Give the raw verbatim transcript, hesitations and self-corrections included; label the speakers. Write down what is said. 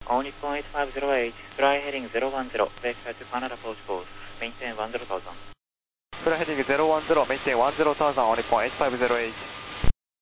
Speaker 1: all Nippon eight five zero eight, fly heading zero one zero, vector to Canada Post Coast, maintain one zero thousand.
Speaker 2: Fly heading zero one zero, maintain one zero thousand, all Nippon eight five zero eight.